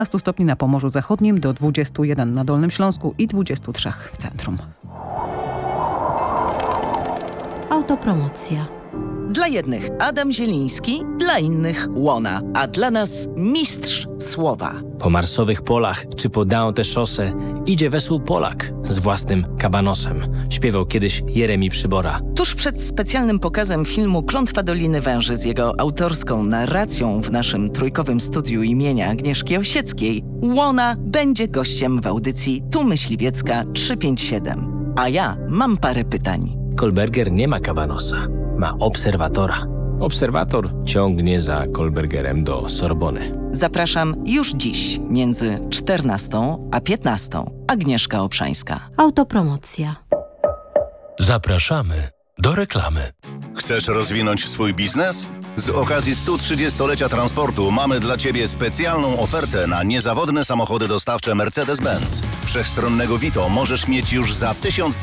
15 stopni na Pomorzu Zachodnim, do 21 na Dolnym Śląsku i 23 w centrum. Autopromocja. Dla jednych Adam Zieliński, dla innych Łona, a dla nas mistrz słowa. Po marsowych polach czy po Dante Szosę idzie wesół Polak z własnym kabanosem. Śpiewał kiedyś Jeremi Przybora. Tuż przed specjalnym pokazem filmu Klątwa Doliny Węży z jego autorską narracją w naszym trójkowym studiu imienia Agnieszki Osieckiej, Łona będzie gościem w audycji Tu Myśliwiecka 357. A ja mam parę pytań. Kolberger nie ma kabanosa, ma obserwatora. Obserwator ciągnie za Kolbergerem do Sorbony. Zapraszam już dziś między 14 a 15. Agnieszka Obszańska. Autopromocja. Zapraszamy do reklamy. Chcesz rozwinąć swój biznes? Z okazji 130-lecia transportu mamy dla Ciebie specjalną ofertę na niezawodne samochody dostawcze Mercedes-Benz. Wszechstronnego Vito możesz mieć już za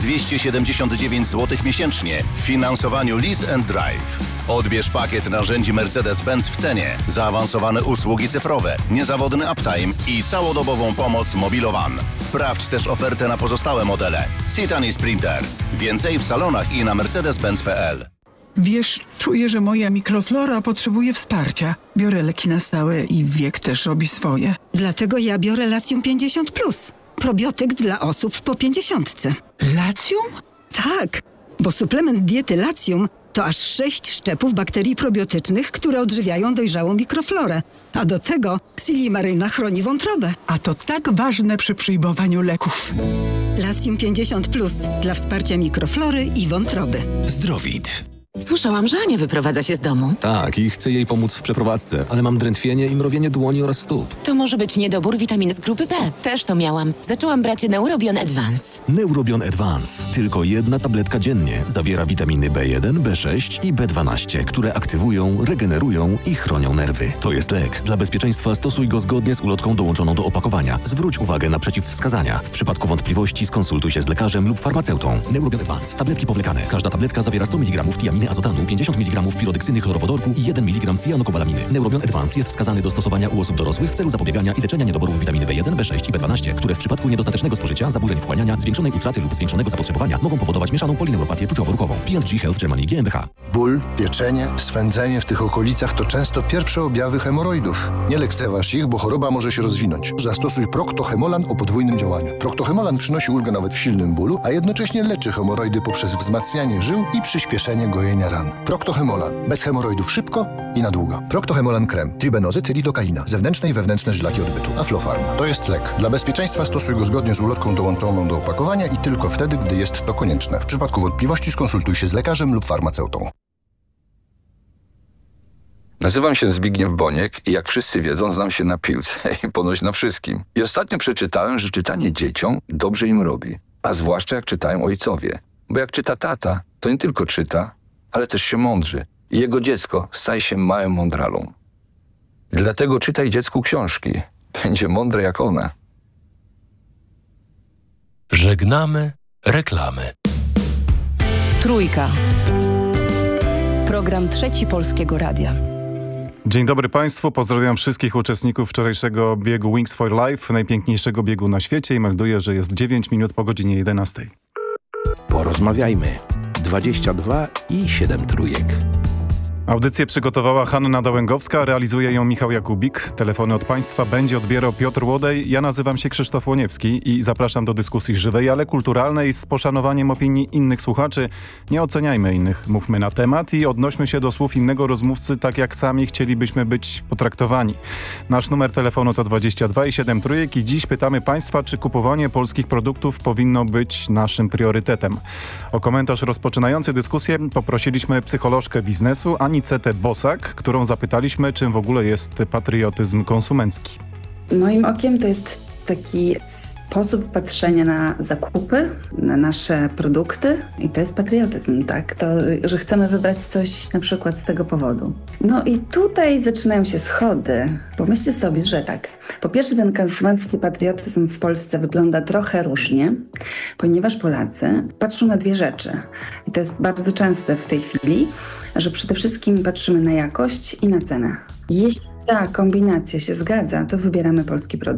1279 zł miesięcznie w finansowaniu Lease and Drive. Odbierz pakiet narzędzi Mercedes-Benz w cenie, zaawansowane usługi cyfrowe, niezawodny uptime i całodobową pomoc Mobilowan. Sprawdź też ofertę na pozostałe modele. Citan i Sprinter. Więcej w salonach i na mercedes-benz.pl. Wiesz, czuję, że moja mikroflora potrzebuje wsparcia. Biorę leki na stałe i wiek też robi swoje. Dlatego ja biorę Latium 50+. Probiotyk dla osób po 50. Latium? Tak, bo suplement diety Latium to aż 6 szczepów bakterii probiotycznych, które odżywiają dojrzałą mikroflorę. A do tego Silimaryna chroni wątrobę. A to tak ważne przy przyjmowaniu leków. Latium 50+ dla wsparcia mikroflory i wątroby. Zdrowit. Słyszałam, że Ania wyprowadza się z domu. Tak, i chcę jej pomóc w przeprowadzce, ale mam drętwienie i mrowienie dłoni oraz stóp. To może być niedobór witamin z grupy B. Też to miałam. Zaczęłam brać Neurobion Advance. Neurobion Advance. Tylko jedna tabletka dziennie. Zawiera witaminy B1, B6 i B12, które aktywują, regenerują i chronią nerwy. To jest lek. Dla bezpieczeństwa stosuj go zgodnie z ulotką dołączoną do opakowania. Zwróć uwagę na przeciwwskazania. W przypadku wątpliwości skonsultuj się z lekarzem lub farmaceutą. Neurobion Advance. Tabletki powlekane. Każda tabletka zawiera 100 mg tiaminy azotanu, 50 mg pirodeksyny chlorowodorku i 1 mg cyjanokobalaminy. Neurobion Advance jest wskazany do stosowania u osób dorosłych w celu zapobiegania i leczenia niedoborów witaminy B1, B6 i B12, które w przypadku niedostatecznego spożycia, zaburzeń wchłaniania, zwiększonej utraty lub zwiększonego zapotrzebowania mogą powodować mieszaną polineuropatię czuciowo-ruchową. P&G Health Germany GmbH. Ból, pieczenie, swędzenie w tych okolicach to często pierwsze objawy hemoroidów. Nie lekceważ ich, bo choroba może się rozwinąć. Zastosuj Procto-Hemolan o podwójnym działaniu. Procto-Hemolan przynosi ulgę nawet w silnym bólu, a jednocześnie leczy hemoroidy poprzez wzmacnianie żył i przyspieszenie gojenia ran. Procto-Hemolan. Bez hemoroidów szybko i na długo. Procto-Hemolan krem. Tribenozyt, lidokaina. Zewnętrzne i wewnętrzne żylaki odbytu. Aflofarm. To jest lek. Dla bezpieczeństwa stosuj go zgodnie z ulotką dołączoną do opakowania i tylko wtedy, gdy jest to konieczne. W przypadku wątpliwości skonsultuj się z lekarzem lub farmaceutą. Nazywam się Zbigniew Boniek i jak wszyscy wiedzą, znam się na piłce i ponoć na wszystkim. I ostatnio przeczytałem, że czytanie dzieciom dobrze im robi. A zwłaszcza jak czytają ojcowie. Bo jak czyta tata, to nie tylko czyta, ale też się mądrzy. I jego dziecko staje się małym mądralą. Dlatego czytaj dziecku książki. Będzie mądre jak one. Żegnamy reklamy. Trójka. Program Trzeci Polskiego Radia. Dzień dobry Państwu, pozdrawiam wszystkich uczestników wczorajszego biegu Wings for Life, najpiękniejszego biegu na świecie i melduję, że jest 9 minut po godzinie 11. Porozmawiajmy. 22 i 7 trójek. Audycję przygotowała Hanna Dołęgowska, realizuje ją Michał Jakubik. Telefony od Państwa będzie odbierał Piotr Łodej. Ja nazywam się Krzysztof Łoniewski i zapraszam do dyskusji żywej, ale kulturalnej, z poszanowaniem opinii innych słuchaczy. Nie oceniajmy innych, mówmy na temat i odnośmy się do słów innego rozmówcy tak, jak sami chcielibyśmy być potraktowani. Nasz numer telefonu to 22 i 7 trójek i dziś pytamy Państwa, czy kupowanie polskich produktów powinno być naszym priorytetem. O komentarz rozpoczynający dyskusję poprosiliśmy psycholożkę biznesu Anicetę Bosak, którą zapytaliśmy, czym w ogóle jest patriotyzm konsumencki. Moim okiem to jest taki sposób patrzenia na zakupy, na nasze produkty i to jest patriotyzm, tak? To, że chcemy wybrać coś na przykład z tego powodu. No i tutaj zaczynają się schody. Pomyślcie sobie, że tak. Po pierwsze, ten konsumencki patriotyzm w Polsce wygląda trochę różnie, ponieważ Polacy patrzą na dwie rzeczy. I to jest bardzo częste w tej chwili, że przede wszystkim patrzymy na jakość i na cenę. Jeśli ta kombinacja się zgadza, to wybieramy polski produkt.